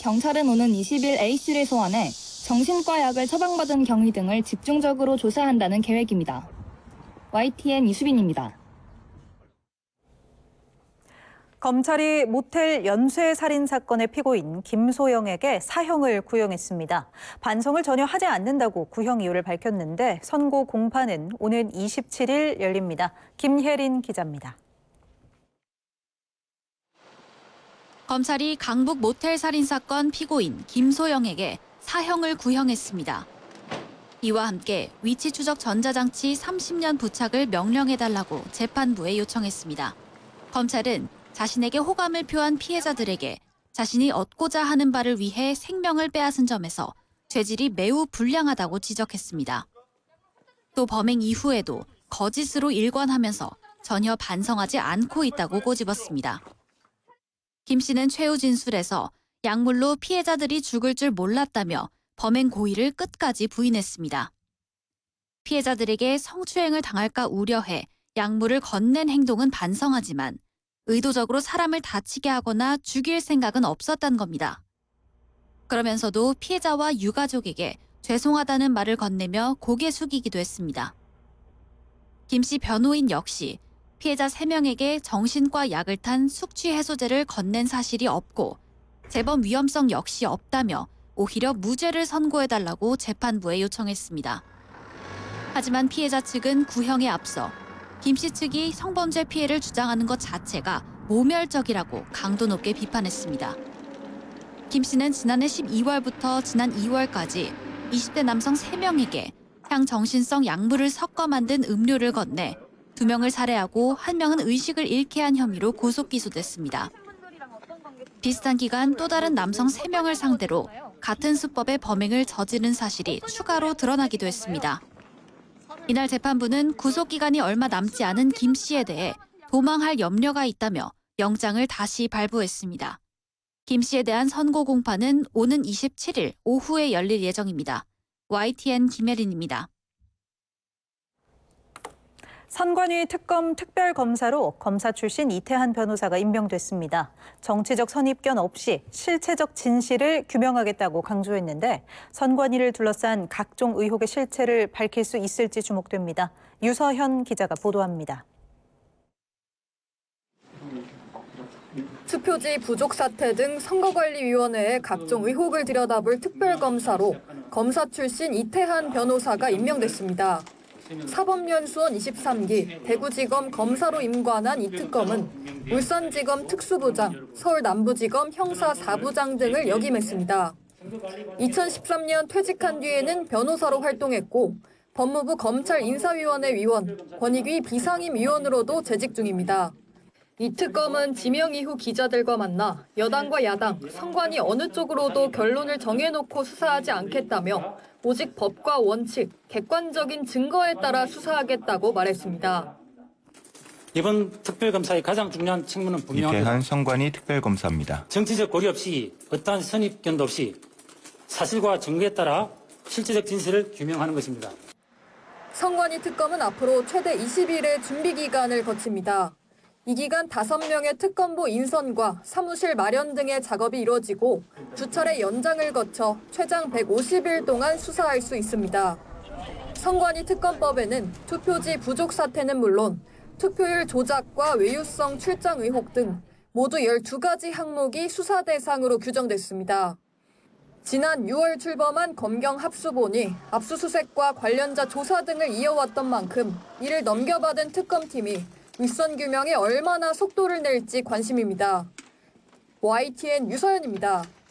경찰은 오는 20일 A씨를 소환해 정신과 약을 처방받은 경위 등을 집중적으로 조사한다는 계획입니다. YTN 이수빈입니다. 검찰이 모텔 연쇄 살인 사건의 피고인 김소영에게 사형을 구형했습니다. 반성을 전혀 하지 않는다고 구형 이유를 밝혔는데 선고 공판은 오는 27일 열립니다. 김혜린 기자입니다. 검찰이 강북 모텔 살인 사건 피고인 김소영에게 사형을 구형했습니다. 이와 함께 위치 추적 전자장치 30년 부착을 명령해달라고 재판부에 요청했습니다. 검찰은 자신에게 호감을 표한 피해자들에게 자신이 얻고자 하는 바를 위해 생명을 빼앗은 점에서 죄질이 매우 불량하다고 지적했습니다. 또 범행 이후에도 거짓으로 일관하면서 전혀 반성하지 않고 있다고 꼬집었습니다. 김 씨는 최후 진술에서 약물로 피해자들이 죽을 줄 몰랐다며 범행 고의를 끝까지 부인했습니다. 피해자들에게 성추행을 당할까 우려해 약물을 건넨 행동은 반성하지만 의도적으로 사람을 다치게 하거나 죽일 생각은 없었단 겁니다. 그러면서도 피해자와 유가족에게 죄송하다는 말을 건네며 고개 숙이기도 했습니다. 김 씨 변호인 역시 피해자 3명에게 정신과 약을 탄 숙취해소제를 건넨 사실이 없고 재범 위험성 역시 없다며 오히려 무죄를 선고해달라고 재판부에 요청했습니다. 하지만 피해자 측은 구형에 앞서 김 씨 측이 성범죄 피해를 주장하는 것 자체가 모멸적이라고 강도 높게 비판했습니다. 김 씨는 지난해 12월부터 지난 2월까지 20대 남성 3명에게 향정신성 약물을 섞어 만든 음료를 건네 2명을 살해하고 1명은 의식을 잃게 한 혐의로 구속 기소됐습니다. 비슷한 기간 또 다른 남성 3명을 상대로 같은 수법의 범행을 저지른 사실이 추가로 드러나기도 했습니다. 이날 재판부는 구속기간이 얼마 남지 않은 김 씨에 대해 도망할 염려가 있다며 영장을 다시 발부했습니다. 김 씨에 대한 선고 공판은 오는 27일 오후에 열릴 예정입니다. YTN 김혜린입니다. 선관위 특검 특별검사로 검사 출신 이태한 변호사가 임명됐습니다. 정치적 선입견 없이 실체적 진실을 규명하겠다고 강조했는데 선관위를 둘러싼 각종 의혹의 실체를 밝힐 수 있을지 주목됩니다. 유서현 기자가 보도합니다. 투표지 부족 사태 등 선거관리위원회의 각종 의혹을 들여다볼 특별검사로 검사 출신 이태한 변호사가 임명됐습니다. 사법연수원 23기 대구지검 검사로 임관한 이 특검은 울산지검 특수부장, 서울남부지검 형사 4부장 등을 역임했습니다. 2013년 퇴직한 뒤에는 변호사로 활동했고 법무부 검찰인사위원회 위원, 권익위 비상임위원으로도 재직 중입니다. 이 특검은 지명 이후 기자들과 만나 여당과 야당, 선관위 어느 쪽으로도 결론을 정해놓고 수사하지 않겠다며 오직 법과 원칙, 객관적인 증거에 따라 수사하겠다고 말했습니다. 이번 특별검사의 가장 중요한 책무는 분명합니다. 이태한 선관위 특별검사입니다. 정치적 고려 없이 어떠한 선입견도 없이 사실과 증거에 따라 실체적 진실을 규명하는 것입니다. 선관위 특검은 앞으로 최대 20일의 준비 기간을 거칩니다. 이 기간 5명의 특검보 인선과 사무실 마련 등의 작업이 이루어지고 2차례 연장을 거쳐 최장 150일 동안 수사할 수 있습니다. 선관위 특검법에는 투표지 부족 사태는 물론 투표율 조작과 외유성 출장 의혹 등 모두 12가지 항목이 수사 대상으로 규정됐습니다. 지난 6월 출범한 검경 합수본이 압수수색과 관련자 조사 등을 이어왔던 만큼 이를 넘겨받은 특검팀이 윗선 규명에 얼마나 속도를 낼지 관심입니다. YTN 유서연입니다.